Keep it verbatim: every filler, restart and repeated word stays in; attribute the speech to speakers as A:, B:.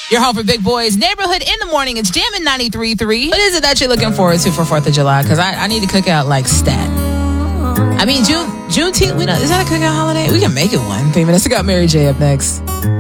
A: Your home for big boys. Neighborhood in the morning. It's Jammin' ninety-three point three. What is it that you're looking forward to for fourth of July? Because I, I need to cook out like stat. I mean, June, Juneteenth, we know, is that a cookout holiday? We can make it one. Three minutes. We got Mary J up next.